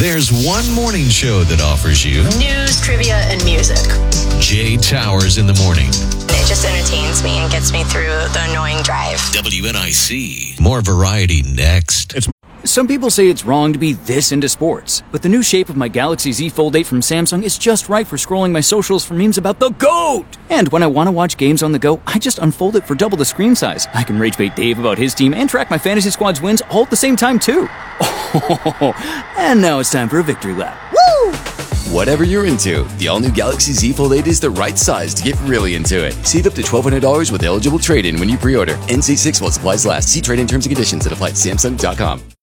There's one morning show that offers you news, trivia, and music. Jay Towers in the morning. It just entertains me and gets me through the annoying drive. WNIC. More variety next. Some people say it's wrong to be this into sports, but the new shape of my Galaxy Z Fold 8 from Samsung is just right for scrolling my socials for memes about the GOAT! And when I want to watch games on the go, I just unfold it for double the screen size. I can rage bait Dave about his team and track my fantasy squad's wins all at the same time, too. And now it's time for a victory lap. Woo! Whatever you're into, the all-new Galaxy Z Fold 8 is the right size to get really into it. Save up to $1,200 with eligible trade-in when you pre-order. NC6 while supplies last. See trade-in terms and conditions that apply at Samsung.com.